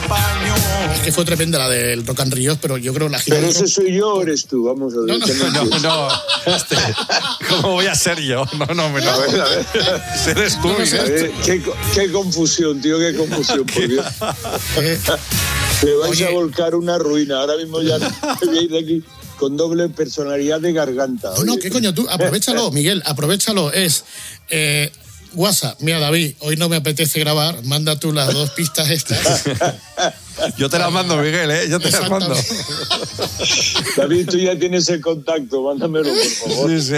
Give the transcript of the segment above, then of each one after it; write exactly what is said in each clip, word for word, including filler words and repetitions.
español. Es que fue tremenda la del Rock and Ríos, pero yo creo la gira... Pero ese soy yo, eres tú, vamos a ver. No, no, no, no. Este, ¿cómo voy a ser yo? No, no, no. A ver, a ver. Eres tú, no, Miguel. Qué, qué confusión, tío, qué confusión, por Dios. Me vais Oye. a volcar una ruina. Ahora mismo ya me voy de aquí con doble personalidad de garganta. No, no, ¿qué coño? Tú, aprovechalo, Miguel, aprovechalo. Es... Eh, WhatsApp, mira David, hoy no me apetece grabar, manda tú las dos pistas estas. Yo te las mando, Miguel, ¿eh? Yo te las mando. David, tú ya tienes el contacto, mándamelo, por favor. Sí,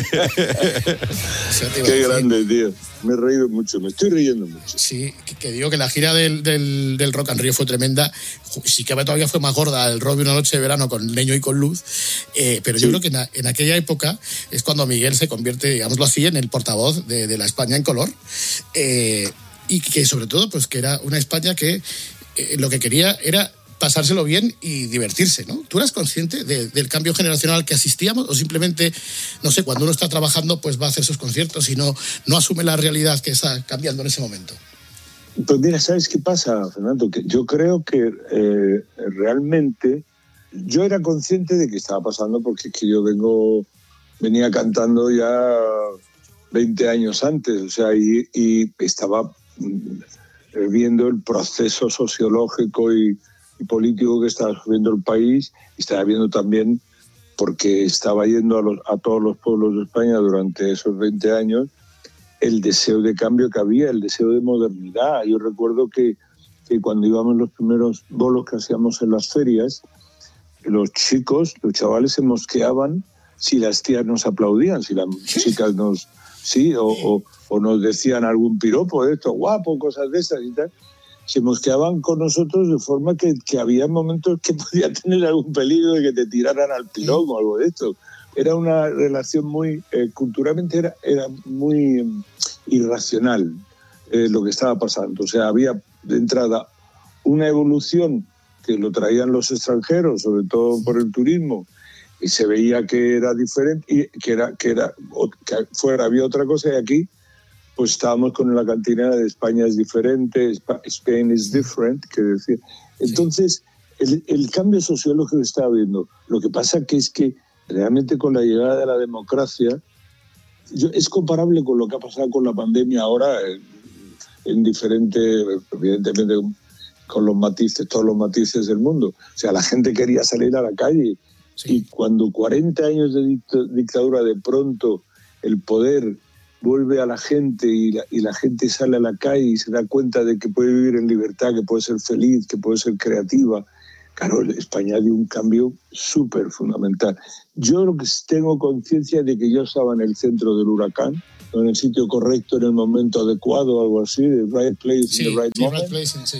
sí. Qué grande, tío. Me he reído mucho, me estoy riendo mucho. Sí, que, que digo que la gira del, del, del Rock and Río fue tremenda. Sí que todavía fue más gorda el Rock de una noche de verano con leño y con luz. Eh, pero sí. Yo creo que en, en aquella época es cuando Miguel se convierte, digámoslo así, en el portavoz de, de la España en color. Eh, y que sobre todo, pues que era una España que eh, lo que quería era pasárselo bien y divertirse, ¿no? ¿Tú eras consciente de, del cambio generacional al que asistíamos o simplemente, no sé, cuando uno está trabajando pues va a hacer sus conciertos y no, no asume la realidad que está cambiando en ese momento? Pues mira, ¿sabes qué pasa, Fernando? Que yo creo que eh, realmente yo era consciente de que estaba pasando porque es que yo vengo, venía cantando ya veinte años antes, o sea, y, y estaba viendo el proceso sociológico y y político que estaba sufriendo el país, y estaba viendo también, porque estaba yendo a, los, a todos los pueblos de España durante esos veinte años, el deseo de cambio que había, el deseo de modernidad. Yo recuerdo que, que cuando íbamos los primeros bolos que hacíamos en las ferias, los chicos, los chavales se mosqueaban si las tías nos aplaudían, si las chicas nos... Sí, o, o, o nos decían algún piropo de esto, guapo, cosas de esas y tal. Se mosqueaban con nosotros de forma que, que había momentos que podía tener algún peligro de que te tiraran al pilón o algo de esto. Era una relación muy, eh, culturalmente era, era muy eh, irracional eh, lo que estaba pasando. O sea, había de entrada una evolución que lo traían los extranjeros, sobre todo por el turismo, y se veía que era diferente, y que era, que era, que fuera había otra cosa, y aquí pues estábamos con la cantina de España es diferente, Spain is different, que decía. Entonces, el, el cambio sociológico que está habiendo, lo que pasa que es que realmente con la llegada de la democracia, yo, es comparable con lo que ha pasado con la pandemia ahora, en, en diferente, evidentemente con los matices, todos los matices del mundo. O sea, la gente quería salir a la calle, sí. Y cuando cuarenta años de dictadura, de pronto el poder vuelve a la gente y la, y la gente sale a la calle y se da cuenta de que puede vivir en libertad, que puede ser feliz, que puede ser creativa. Claro, España dio un cambio súper fundamental. Yo lo que tengo conciencia de que yo estaba en el centro del huracán, en el sitio correcto, en el momento adecuado, algo así, the right place sí, in the right sí, moment. Right place, sí.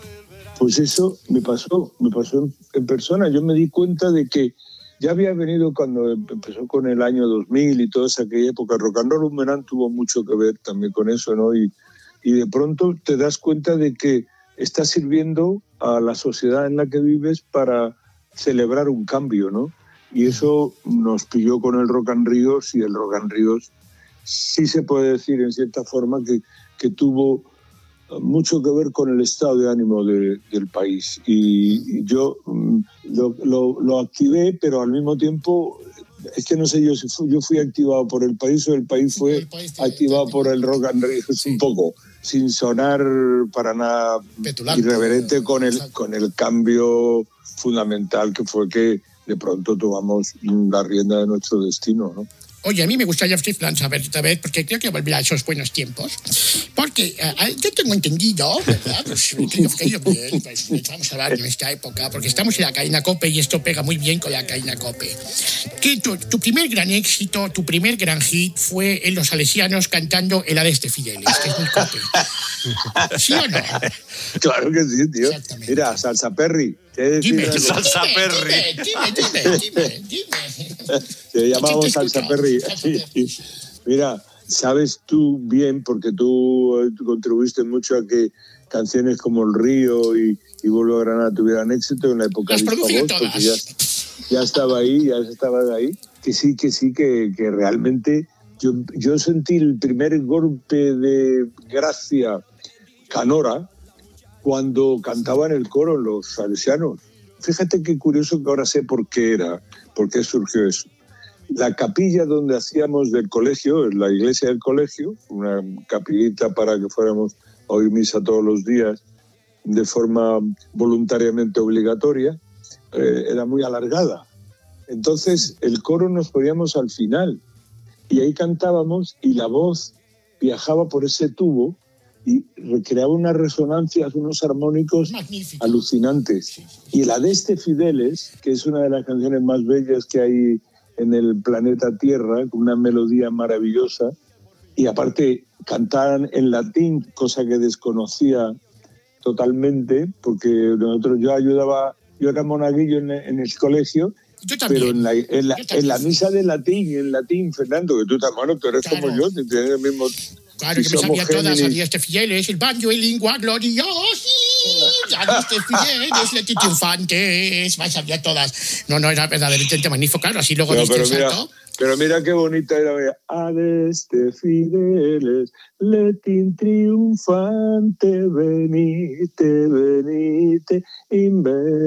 Pues eso me pasó, me pasó en, en persona. Yo me di cuenta de que ya había venido cuando empezó con el año dos mil y toda esa aquella época. Rock and Roll Boomerang tuvo mucho que ver también con eso, ¿no? Y, y de pronto te das cuenta de que estás sirviendo a la sociedad en la que vives para celebrar un cambio, ¿no? Y eso nos pilló con el Rock and Ríos, y el Rock and Ríos sí se puede decir en cierta forma que, que tuvo mucho que ver con el estado de ánimo de, del país. Y, y yo mm, lo, lo, lo activé, pero al mismo tiempo, es que no sé yo si fui, yo fui activado por el país o el país fue el país te, activado te, te, por el Rock and Ríos, sí. Un poco, sin sonar para nada petulante, irreverente con el, con el cambio fundamental que fue que de pronto tomamos la rienda de nuestro destino, ¿no? Oye, a mí me gustaría saber otra vez, porque creo que volverá a esos buenos tiempos. Porque uh, yo tengo entendido, ¿verdad? Pues creo que yo bien, pues vamos a hablar en esta época, porque estamos en la cadena COPE y esto pega muy bien con la cadena COPE. Que tu, tu primer gran éxito, tu primer gran hit fue en Los Salesianos cantando El Hades de Fidelis, que es muy COPE. ¿Sí o no? Claro que sí, tío. Mira, Salsa Perry. Dime, dime, Salsa Perry. Dime, dime, dime, dime. Se llamamos Salsa Perry. Mira, sabes tú bien, porque tú, tú contribuiste mucho a que canciones como El Río y, y Vuelvo a Granada tuvieran éxito en la época Las de Disco todas. Porque ya, ya estaba ahí, ya estaba ahí. Que sí, que sí, que, que realmente yo, yo sentí el primer golpe de gracia canora cuando cantaban el coro los salesianos. Fíjate qué curioso que ahora sé por qué era, por qué surgió eso. La capilla donde hacíamos del colegio, la iglesia del colegio, una capillita para que fuéramos a oír misa todos los días de forma voluntariamente obligatoria, eh, era muy alargada. Entonces el coro nos poníamos al final y ahí cantábamos y la voz viajaba por ese tubo y recreaba unas resonancias, unos armónicos Magnífico. alucinantes. Y la de este Fideles, que es una de las canciones más bellas que hay en el planeta Tierra, con una melodía maravillosa, y aparte cantaban en latín, cosa que desconocía totalmente, porque nosotros yo ayudaba, yo era monaguillo en, en el colegio, Yo también. pero en la, en, la, Yo en la también. misa de latín, en latín, Fernando, que tú también, tú eres Claro. como yo, te tienes el mismo... Claro, si que me somos sabía todas, Géminis. había este Fideles, el banjo y lingua gloriosi, ya este Fideles, leti triunfantes, me sabía todas. No, no, era verdaderamente magnífico, claro, así luego No, diste pero el mira, salto. pero mira qué bonita era. Mira. Ad este Fideles, letin triunfante, venite, venite, in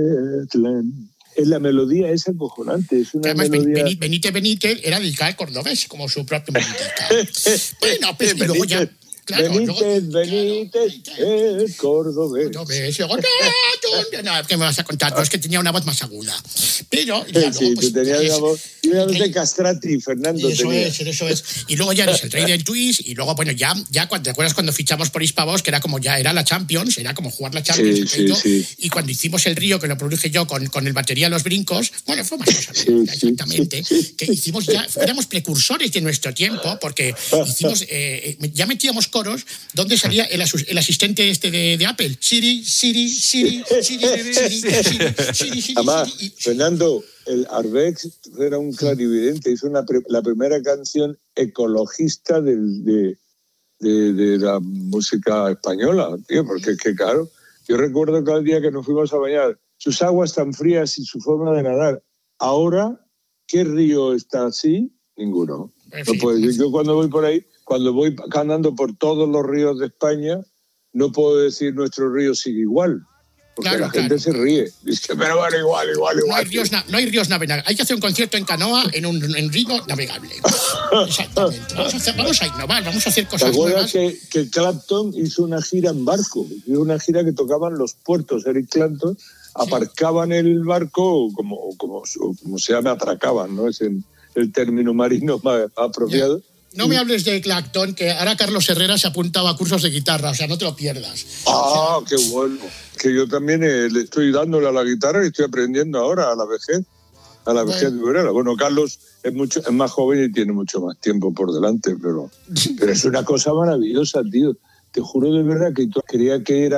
Betlem. Es la melodía, es acojonante, es Que una además, melodía... Benite, Benite, Benite era dedicada al cordobés, como su propio Benitez. Bueno, pues, y luego ya... Claro, Benítez, luego, Benítez, claro, el cordobés. cordobés, luego, no, tú, no, ¿qué me vas a contar? No, es que tenía una voz más aguda. Pero ya Sí, luego, pues, tú tenías es- una voz, una voz el de rey- castrati, Fernando. Eso tenía. es, eso es. Y luego ya eres el rey del twist y luego, bueno, ya, ya cuando, ¿te acuerdas cuando fichamos por Hispavox, que era como ya era la Champions, era como jugar la Champions? Sí, aquello? sí, sí. Y cuando hicimos el río, que lo produje yo con, con el batería Los Brincos, bueno, fue más cosa, Sí, ya, sí, exactamente, sí. que hicimos ya, éramos precursores de nuestro tiempo, porque hicimos, eh, ya metíamos coros donde salía el, asu- el asistente este de, de Apple, Siri, Siri, Siri, Siri, Siri, Siri, Siri, Siri, Siri, Además, Siri, y- Fernando, el Arbex era un clarividente, hizo una pre- la primera canción ecologista del- de, de, de la música española, tío, porque es que claro, yo recuerdo cada día que nos fuimos a bañar, sus aguas tan frías y su forma de nadar. Ahora, ¿qué río está así? Ninguno. En No fin, puedo decir. Yo cuando voy por ahí, cuando voy andando por todos los ríos de España, no puedo decir nuestro río sigue igual. Porque Claro, la gente claro. se ríe. Dice, pero bueno, igual, igual, No igual. hay, ríos, na- no hay ríos navegables. Hay que hacer un concierto en canoa en un, en un río navegable. Exactamente. Vamos a, hacer, vamos a innovar, vamos a hacer ¿Te cosas acuerdas nuevas. que, que Clapton hizo una gira en barco? Hizo una gira que tocaban los puertos. Eric Clapton aparcaban el barco, como, como, como se llama, atracaban, ¿no? Es el, el término marino más apropiado. No me hables de Clapton, que ahora Carlos Herrera se apuntaba a cursos de guitarra, o sea, no te lo pierdas. Ah, qué bueno. Que yo también eh, le estoy dándole a la guitarra y estoy aprendiendo ahora a la vejez. A la vejez de Herrera. Bueno, Carlos es mucho es más joven y tiene mucho más tiempo por delante, pero, pero es una cosa maravillosa, tío. Te juro de verdad que yo creía que era